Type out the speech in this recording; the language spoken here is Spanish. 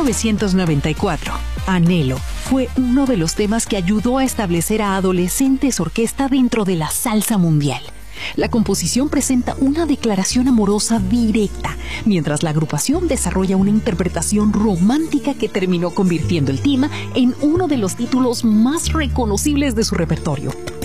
1994, Anhelo fue uno de los temas que ayudó a establecer a Adolescentes Orquesta dentro de la salsa mundial. La composición presenta una declaración amorosa directa, mientras la agrupación desarrolla una interpretación romántica que terminó convirtiendo el tema en uno de los títulos más reconocibles de su repertorio.